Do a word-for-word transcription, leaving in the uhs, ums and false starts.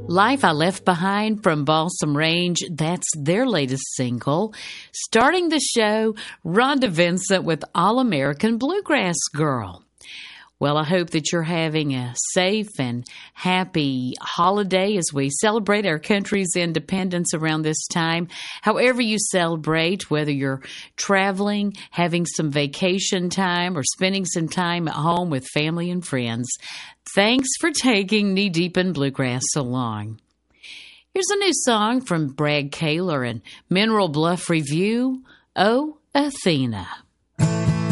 Life I Left Behind from Balsam Range, that's their latest single. Starting the show, Rhonda Vincent with All American Bluegrass Girl. Well, I hope that you're having a safe and happy holiday as we celebrate our country's independence around this time. However you celebrate, whether you're traveling, having some vacation time, or spending some time at home with family and friends, thanks for taking Knee Deep in Bluegrass so long. Here's a new song from Brad Kaler and Mineral Bluff Review, Oh, Athena.